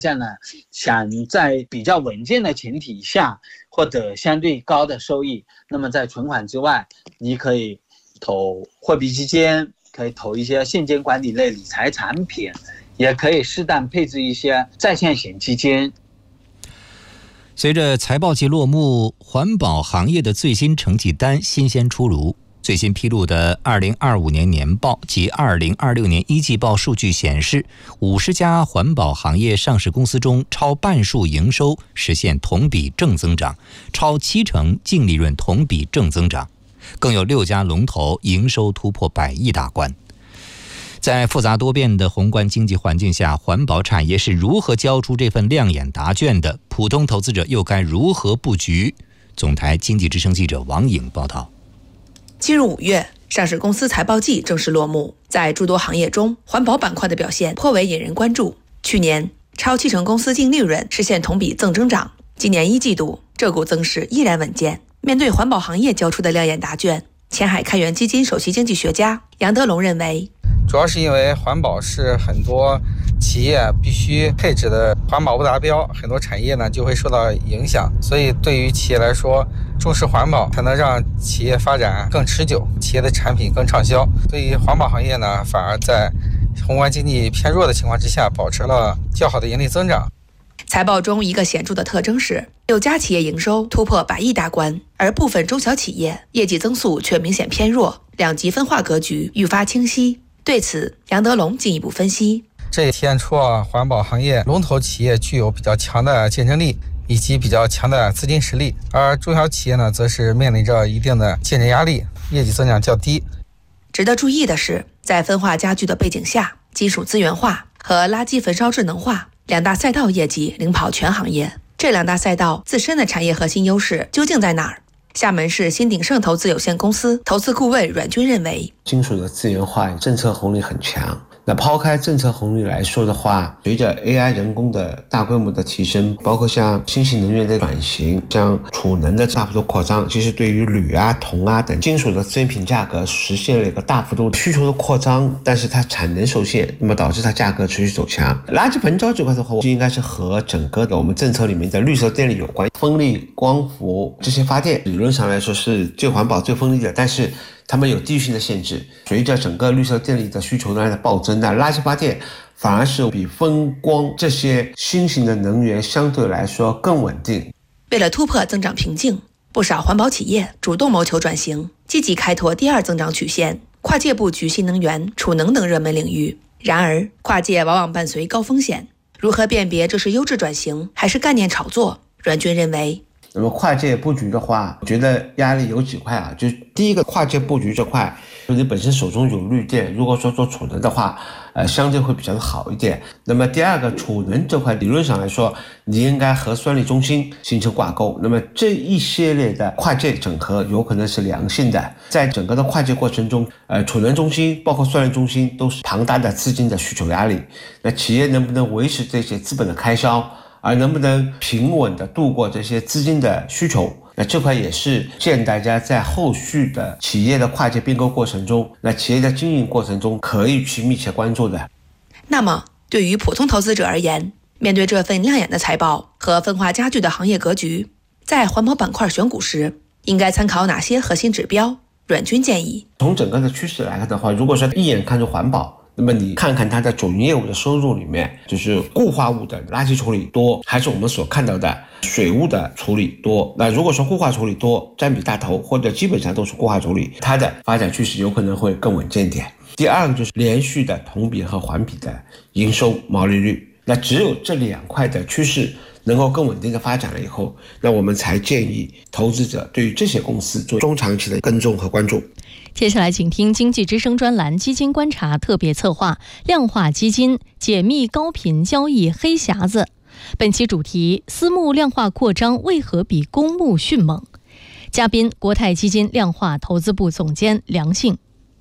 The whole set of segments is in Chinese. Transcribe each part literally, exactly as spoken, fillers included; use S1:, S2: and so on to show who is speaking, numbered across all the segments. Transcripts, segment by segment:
S1: 这样呢，想在比较稳健的前提下获得相对高的收益，那么在存款之外，你可以投货币基金，可以投一些现金管理类理财产品，也可以适当配置一些在线型基金。
S2: 随着财报季落幕，环保行业的最新成绩单新鲜出炉。最新披露的二零二五年年报及二零二六年一季报数据显示，五十家环保行业上市公司中，超半数营收实现同比正增长，超七成净利润同比正增长，更有六家龙头营收突破百亿大关。在复杂多变的宏观经济环境下，环保产业是如何交出这份亮眼答卷的？普通投资者又该如何布局？总台经济之声记者王颖报道。
S3: 进入五月，上市公司财报季正式落幕。在诸多行业中，环保板块的表现颇为引人关注。去年，超七成公司净利润实现同比正增长。今年一季度，这股增势依然稳健。面对环保行业交出的亮眼答卷，前海开源基金首席经济学家杨德龙认为，
S4: 主要是因为环保是很多企业必须配置的，环保不达标，很多产业呢就会受到影响。所以对于企业来说，重视环保才能让企业发展更持久，企业的产品更畅销。对于环保行业呢，反而在宏观经济偏弱的情况之下，保持了较好的盈利增长。
S3: 财报中一个显著的特征是，六家企业营收突破百亿大关，而部分中小企业业绩增速却明显偏弱，两极分化格局愈发清晰。对此，杨德龙进一步分析，
S4: 这也体现出啊，环保行业龙头企业具有比较强的竞争力以及比较强的资金实力，而中小企业呢，则是面临着一定的竞争压力，业绩增长较低。
S3: 值得注意的是，在分化加剧的背景下，金属资源化和垃圾焚烧智能化两大赛道业绩领跑全行业。这两大赛道自身的产业核心优势究竟在哪儿？厦门市新鼎盛投资有限公司投资顾问阮军认为，
S5: 金属的资源化政策红利很强。那抛开政策红利来说的话，随着 A I 人工的大规模的提升，包括像新型能源的转型，像储能的大幅度扩张，其实对于铝啊、铜啊等金属的资源品价格实现了一个大幅度需求的扩张，但是它产能受限，那么导致它价格持续走强。垃圾焚烧这块的话，应该是和整个的我们政策里面的绿色电力有关，风力、光伏这些发电理论上来说是最环保、最风力的，但是它们有地域性的限制，随着整个绿色电力的需求量的暴增，那垃圾发电反而是比风光这些新型的能源相对来说更稳定。
S3: 为了突破增长瓶颈，不少环保企业主动谋求转型，积极开拓第二增长曲线，跨界布局新能源、储能等热门领域。然而，跨界往往伴随高风险，如何辨别这是优质转型还是概念炒作？阮军认为，
S5: 那么跨界布局的话，我觉得压力有几块啊，就是第一个跨界布局这块，就你本身手中有绿电，如果说做储能的话，呃，相对会比较的好一点。那么第二个储能这块，理论上来说，你应该和算力中心形成挂钩。那么这一系列的跨界整合有可能是良性的，在整个的跨界过程中，呃，储能中心包括算力中心都是庞大的资金的需求压力，那企业能不能维持这些资本的开销？而能不能平稳的度过这些资金的需求，那这块也是建议大家在后续的企业的跨界并购过程中，那企业的经营过程中可以去密切关注的。
S3: 那么对于普通投资者而言，面对这份亮眼的财报和分化加剧的行业格局，在环保板块选股时应该参考哪些核心指标？阮军建议，
S5: 从整个的趋势来看的话，如果说一眼看出环保，那么你看看它的主营业务的收入里面，就是固化物的垃圾处理多，还是我们所看到的水务的处理多？那如果说固化处理多，占比大头，或者基本上都是固化处理，它的发展趋势有可能会更稳健点。第二个就是连续的同比和环比的营收毛利率，那只有这两块的趋势能够更稳定的发展了以后，那我们才建议投资者对于这些公司做中长期的跟踪和关注。
S6: 接下来请听经济之声专栏基金观察特别策划，量化基金解密高频交易黑匣子。本期主题，私募量化扩张为何比公募迅猛？嘉宾，国泰基金量化投资部总监梁信。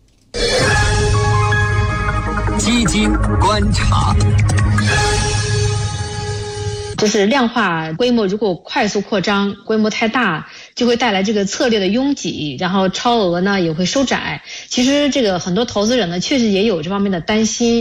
S7: 基金观察，
S8: 就是量化规模如果快速扩张，规模太大，就会带来这个策略的拥挤，然后超额呢也会收窄。其实这个很多投资者呢确实也有这方面的担心，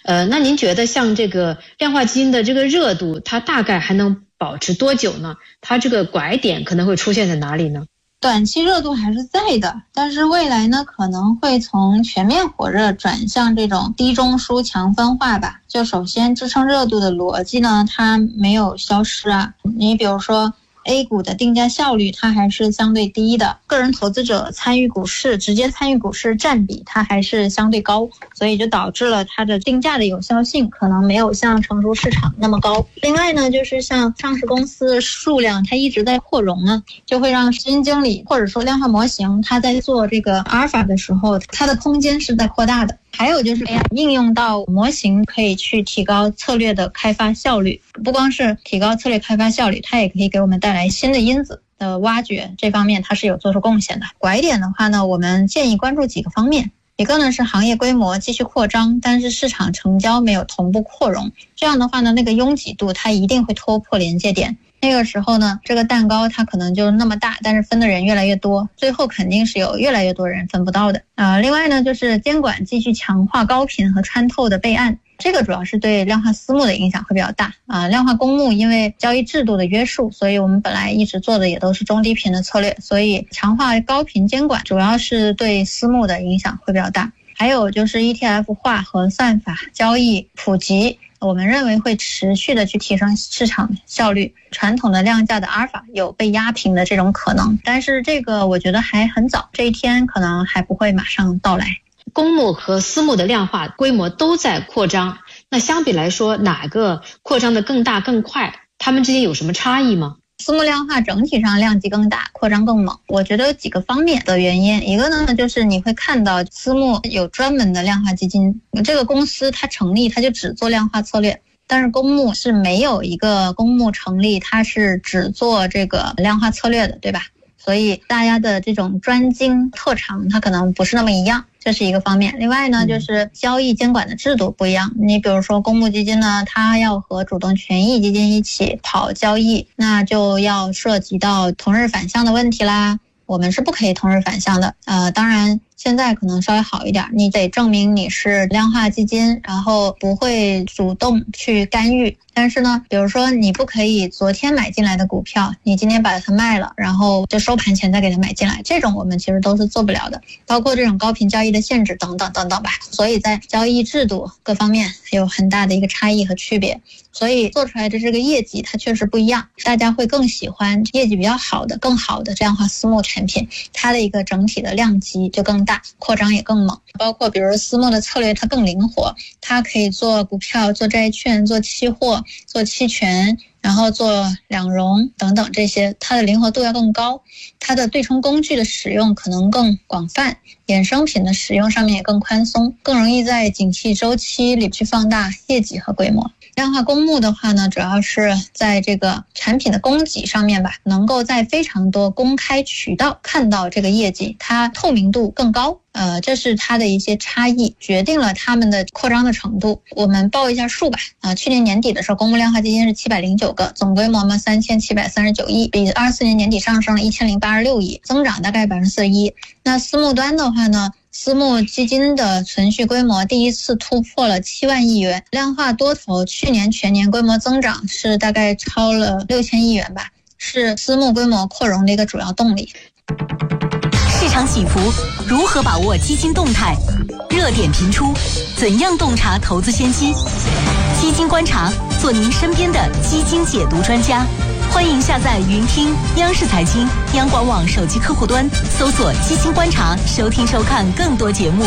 S8: 呃，那您觉得像这个量化基金的这个热度，它大概还能保持多久呢？它这个拐点可能会出现在哪里呢？
S9: 短期热度还是在的，但是未来呢可能会从全面火热转向这种低中枢强分化吧。就首先支撑热度的逻辑呢，它没有消失啊。你比如说A 股的定价效率它还是相对低的，个人投资者参与股市直接参与股市占比它还是相对高，所以就导致了它的定价的有效性可能没有像成熟市场那么高。另外呢，就是像上市公司数量它一直在扩容呢，就会让基金经理或者说量化模型它在做这个阿尔法的时候，它的空间是在扩大的。还有就是 A I 应用到模型可以去提高策略的开发效率，不光是提高策略开发效率，它也可以给我们带来新的因子的挖掘，这方面它是有做出贡献的。拐点的话呢，我们建议关注几个方面，一个呢是行业规模继续扩张，但是市场成交没有同步扩容，这样的话呢，那个拥挤度它一定会突破临界点。那个时候呢，这个蛋糕它可能就那么大，但是分的人越来越多，最后肯定是有越来越多人分不到的啊、呃。另外呢，就是监管继续强化高频和穿透的备案，这个主要是对量化私募的影响会比较大啊、呃。量化公募因为交易制度的约束，所以我们本来一直做的也都是中低频的策略，所以强化高频监管主要是对私募的影响会比较大。还有就是 E T F 化和算法交易普及，我们认为会持续的去提升市场效率，传统的量价的阿尔法有被压平的这种可能，但是这个我觉得还很早，这一天可能还不会马上到来。
S8: 公募和私募的量化规模都在扩张，那相比来说哪个扩张的更大更快？它们之间有什么差异吗？
S9: 私募量化整体上量级更大，扩张更猛，我觉得有几个方面的原因。一个呢，就是你会看到私募有专门的量化基金，这个公司它成立它就只做量化策略，但是公募是没有一个公募成立它是只做这个量化策略的，对吧？所以大家的这种专精特长它可能不是那么一样，这是一个方面。另外呢，就是交易监管的制度不一样，你比如说公募基金呢，它要和主动权益基金一起跑交易，那就要涉及到同日反向的问题啦。我们是不可以同日反向的，呃，当然现在可能稍微好一点，你得证明你是量化基金，然后不会主动去干预。但是呢，比如说你不可以昨天买进来的股票，你今天把它卖了，然后就收盘前再给它买进来，这种我们其实都是做不了的，包括这种高频交易的限制等等等等吧。所以在交易制度各方面有很大的一个差异和区别，所以做出来的这个业绩它确实不一样，大家会更喜欢业绩比较好的更好的这样的话私募产品，它的一个整体的量级就更大，扩张也更猛。包括比如私募的策略它更灵活，它可以做股票、做债券、做期货、做期权，然后做两融等等，这些它的灵活度要更高，它的对冲工具的使用可能更广泛，衍生品的使用上面也更宽松，更容易在景气周期里去放大业绩和规模。量化公募的话呢，主要是在这个产品的供给上面吧，能够在非常多公开渠道看到这个业绩，它透明度更高。呃，这是它的一些差异，决定了他们的扩张的程度。我们报一下数吧。啊、呃，去年年底的时候，公募量化基金是七百零九个，总规模嘛三千七百三十九亿，比二四年年底上升了一千零八十六亿，增长大概百分之四十一。那私募端的话呢，私募基金的存续规模第一次突破了七万亿元，量化多头去年全年规模增长是大概超了六千亿元吧，是私募规模扩容的一个主要动力。
S10: 市场起伏，如何把握基金动态？热点频出，怎样洞察投资先机？基金观察，做您身边的基金解读专家。欢迎下载云听央视财经、央广网手机客户端，搜索“基金观察”，收听收看更多节目。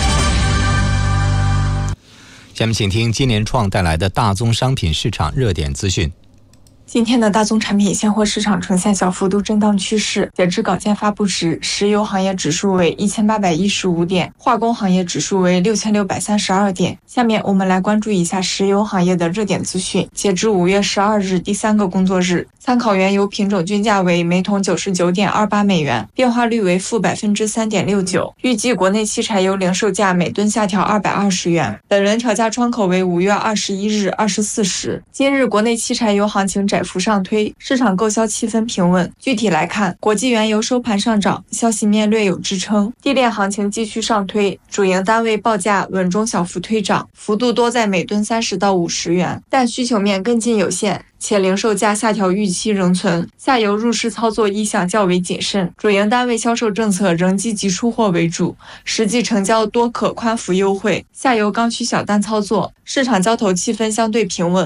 S2: 下面请听金联创带来的大宗商品市场热点资讯。
S11: 今天的大宗产品现货市场呈现小幅度震荡趋势，截至稿件发布时，石油行业指数为一千八百一十五点，化工行业指数为六千六百三十二点。下面我们来关注一下石油行业的热点资讯。截至五月十二日第三个工作日， 参考原油品种均价为每桶九十九点二八美元，变化率为负百分之三点六九。预计国内汽柴油零售价每吨下调二百二十元，本轮调价窗口为五月二十一日二十四时。今日国内汽柴油行情窄幅上推，市场购销气氛平稳。具体来看，国际原油收盘上涨，消息面略有支撑，地炼行情继续上推，主营单位报价稳中小幅推涨，幅度多在每吨三十到五十元，但需求面跟进有限，且零售价下调预期仍存，下游入市操作意向较为谨慎，主营单位销售政策仍积极出货为主，实际成交多可宽幅优惠，下游刚需小单操作，市场交投气氛相对平稳。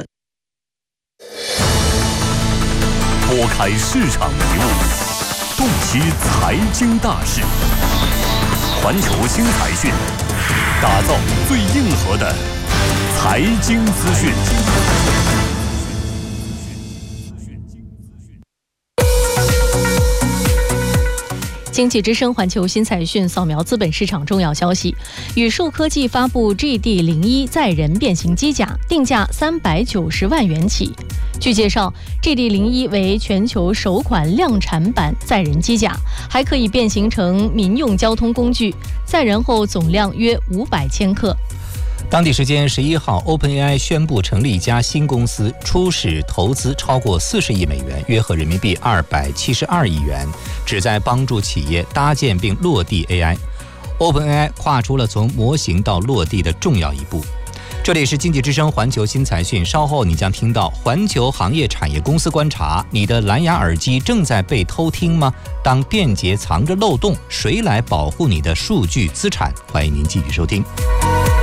S12: 拨开市场迷雾，洞悉财经大事，环球新财讯，打造最硬核的财经资讯。
S6: 经济之声环球新财讯扫描资本市场重要消息，宇树科技发布 G D 零一 载人变形机甲，定价三百九十万元起。据介绍 ，G D 零一 为全球首款量产版载人机甲，还可以变形成民用交通工具，载人后总量约五百千克。
S2: 当地时间十一号 ，OpenAI 宣布成立一家新公司，初始投资超过四十亿美元，约合人民币二百七十二亿元，旨在帮助企业搭建并落地 A I。OpenAI 跨出了从模型到落地的重要一步。这里是经济之声环球新财讯，稍后你将听到环球行业产业公司观察：你的蓝牙耳机正在被偷听吗？当便捷藏着漏洞，谁来保护你的数据资产？欢迎您继续收听。